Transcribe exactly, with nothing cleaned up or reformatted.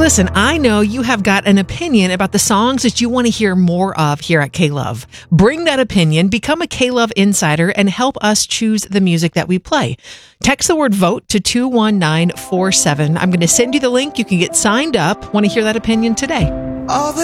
Listen, I know you have got an opinion about the songs that you want to hear more of here at K-Love. Bring that opinion, become a K-Love insider, and help us choose the music that we play. Text the word VOTE to two one nine four seven. I'm going to send you the link. You can get signed up. Want to hear that opinion today? All the